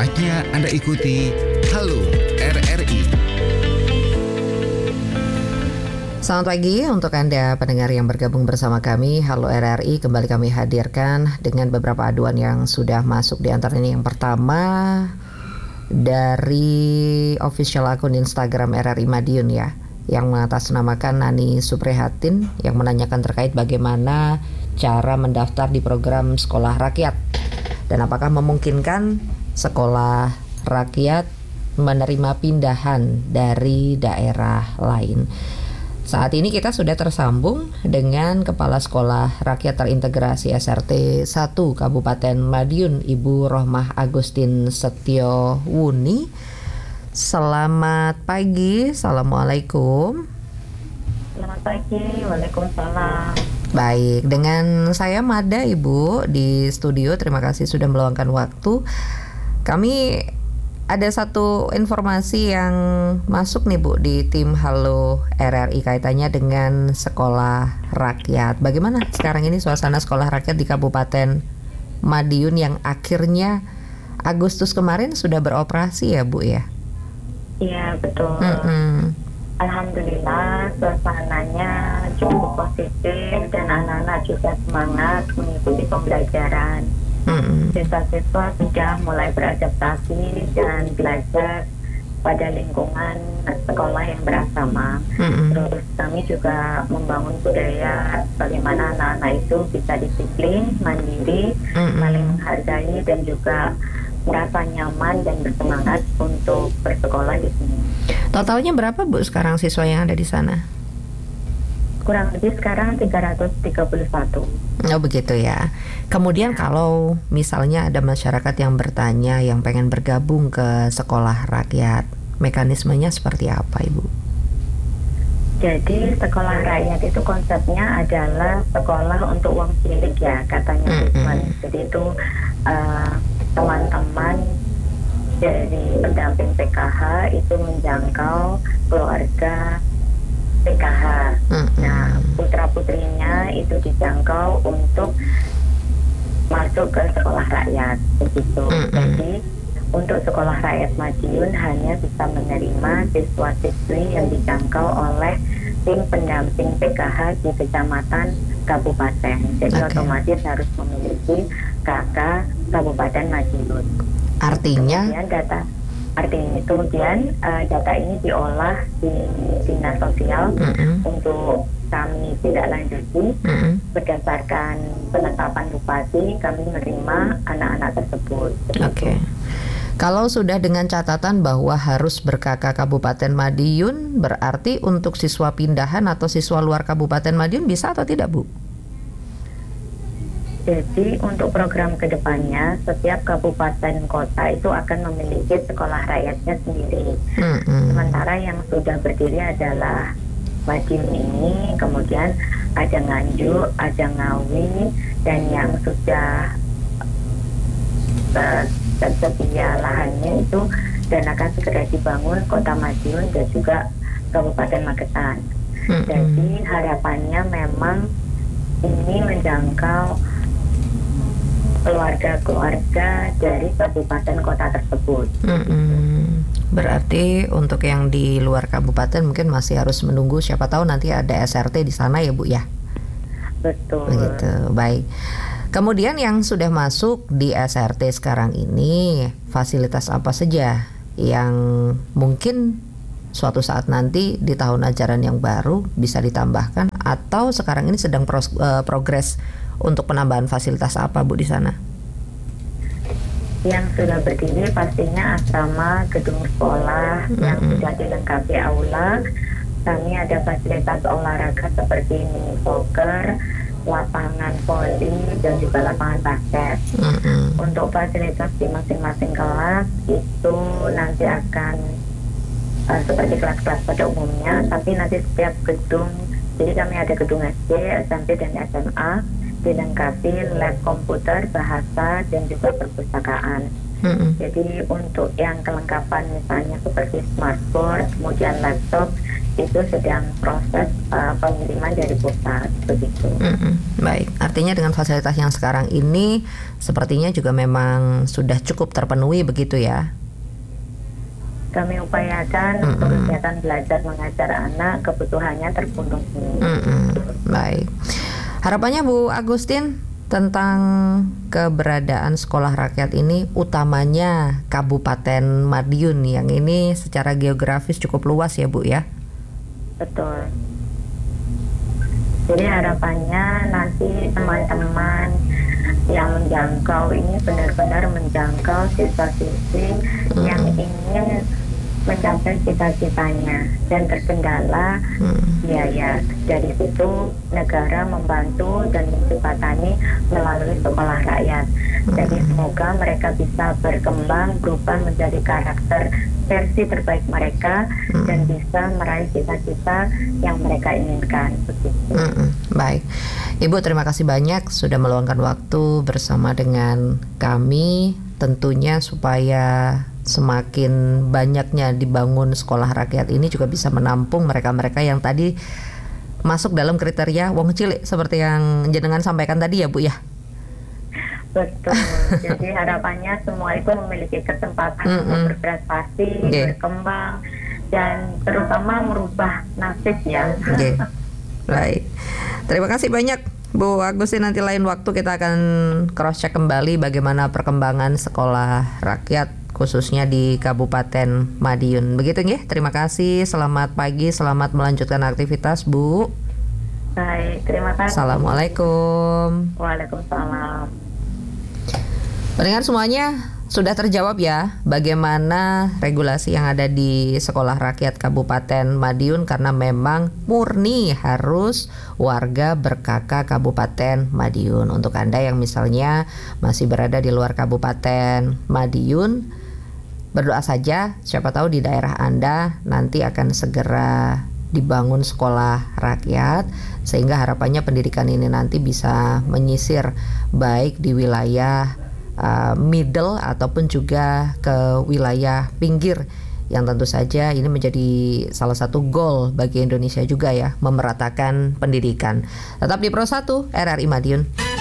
Saatnya Anda ikuti Halo RRI. Selamat pagi untuk Anda pendengar yang bergabung bersama kami. Halo RRI, kembali kami hadirkan dengan beberapa aduan yang sudah masuk. Di antaranya yang pertama dari official akun Instagram RRI Madiun ya, yang mengatasnamakan Nani Suprihatin, yang menanyakan terkait bagaimana cara mendaftar di program sekolah rakyat dan apakah memungkinkan sekolah rakyat menerima pindahan dari daerah lain. Saat ini kita sudah tersambung dengan Kepala Sekolah Rakyat Terintegrasi SRT 1 Kabupaten Madiun, Ibu Rohmah Agustin Setio Wuni. Selamat pagi, Assalamualaikum. Selamat pagi, Waalaikumsalam. Baik, dengan saya Mada Ibu di studio, terima kasih sudah meluangkan waktu. Kami ada satu informasi yang masuk nih Bu di tim Halo RRI kaitannya dengan sekolah rakyat. Bagaimana sekarang ini suasana sekolah rakyat di Kabupaten Madiun yang akhirnya Agustus kemarin sudah beroperasi ya Bu ya? Iya betul. Alhamdulillah suasananya cukup positif dan anak-anak juga semangat mengikuti pembelajaran. Siswa-siswa sudah mulai beradaptasi dan belajar pada lingkungan sekolah yang berasrama. Terus kami juga membangun budaya bagaimana anak-anak itu bisa disiplin, mandiri, saling menghargai dan juga merasa nyaman dan bersemangat untuk bersekolah di sini. Totalnya berapa Bu sekarang siswa yang ada di sana? Kurang lebih sekarang 331. Oh begitu ya. Kemudian kalau misalnya ada masyarakat yang bertanya, yang pengen bergabung ke sekolah rakyat, mekanismenya seperti apa Ibu? Jadi sekolah rakyat itu konsepnya adalah sekolah untuk uang cilik ya katanya Tuhan. Jadi itu teman-teman dari pendamping PKH itu menjangkau keluarga PKH. Nah, putra-putrinya itu dijangkau untuk masuk ke sekolah rakyat begitu. Jadi untuk sekolah rakyat Madiun hanya bisa menerima siswa-siswi yang dijangkau oleh tim pendamping PKH di kecamatan kabupaten. Jadi otomatis harus memiliki KK Kabupaten Madiun. Artinya kemudian data ini diolah di dinas sosial untuk kami tidak lanjuti. Berdasarkan penetapan bupati kami menerima anak-anak tersebut. Oke. Kalau sudah dengan catatan bahwa harus ber-KK Kabupaten Madiun, berarti untuk siswa pindahan atau siswa luar Kabupaten Madiun bisa atau tidak Bu? Jadi untuk program kedepannya setiap kabupaten kota itu akan memiliki sekolah rakyatnya sendiri. Sementara yang sudah berdiri adalah Madiun ini, kemudian ada Nganjuk, ada Ngawi, dan yang sudah tersedia lahannya itu dan akan segera dibangun Kota Madiun dan juga Kabupaten Magetan. Jadi harapannya memang ini menjangkau keluarga-keluarga dari kabupaten kota tersebut. Berarti untuk yang di luar kabupaten mungkin masih harus menunggu, siapa tahu nanti ada SRT di sana ya Bu ya? Betul. Begitu, baik. Kemudian yang sudah masuk di SRT sekarang ini, fasilitas apa saja yang mungkin suatu saat nanti di tahun ajaran yang baru bisa ditambahkan, atau sekarang ini sedang progres untuk penambahan fasilitas apa Bu di sana? Yang sudah berdiri pastinya asrama, gedung sekolah yang sudah dilengkapi aula. Kami ada fasilitas olahraga seperti mini soccer, lapangan voli dan juga lapangan basket. Untuk fasilitas di masing-masing kelas itu nanti akan seperti kelas-kelas pada umumnya, tapi nanti setiap gedung, jadi kami ada gedung SD, SMP dan SMA dilengkapi lab komputer, bahasa dan juga perpustakaan. Jadi untuk yang kelengkapan misalnya seperti smartboard, kemudian laptop itu sedang proses pengiriman dari pusat begitu. Baik, artinya dengan fasilitas yang sekarang ini sepertinya juga memang sudah cukup terpenuhi begitu ya? Kami upayakan untuk kegiatan belajar mengajar anak kebutuhannya terpenuhi. Baik, harapannya Bu Agustin tentang keberadaan sekolah rakyat ini, utamanya Kabupaten Madiun yang ini secara geografis cukup luas ya Bu ya? Betul. Jadi harapannya nanti teman-teman yang menjangkau ini benar-benar menjangkau siswa-siswi yang ingin mencapai cita-citanya dan terkendala biaya. Dari situ negara membantu dan menjembatani melalui sekolah rakyat. Jadi semoga mereka bisa berkembang, berubah menjadi karakter versi terbaik mereka dan bisa meraih cita-cita yang mereka inginkan. Baik, Ibu terima kasih banyak sudah meluangkan waktu bersama dengan kami, tentunya supaya semakin banyaknya dibangun sekolah rakyat ini juga bisa menampung mereka-mereka yang tadi masuk dalam kriteria wong cilik seperti yang jenengan sampaikan tadi ya Bu ya. Betul. Jadi harapannya semua itu memiliki kesempatan untuk berprestasi, berkembang dan terutama merubah nasib ya. Baik. Terima kasih banyak Bu Agustin, nanti lain waktu kita akan cross check kembali bagaimana perkembangan sekolah rakyat khususnya di Kabupaten Madiun. Begitu ya. Terima kasih. Selamat pagi, selamat melanjutkan aktivitas Bu. Baik, terima kasih. Assalamualaikum. Waalaikumsalam. Pendengar semuanya, sudah terjawab ya bagaimana regulasi yang ada di Sekolah Rakyat Kabupaten Madiun, karena memang murni harus warga ber-KK Kabupaten Madiun. Untuk Anda yang misalnya masih berada di luar Kabupaten Madiun, berdoa saja, siapa tahu di daerah Anda nanti akan segera dibangun sekolah rakyat, sehingga harapannya pendidikan ini nanti bisa menyisir baik di wilayah middle ataupun juga ke wilayah pinggir, yang tentu saja ini menjadi salah satu goal bagi Indonesia juga ya, memeratakan pendidikan. Tetap di Pro 1 RRI Madiun.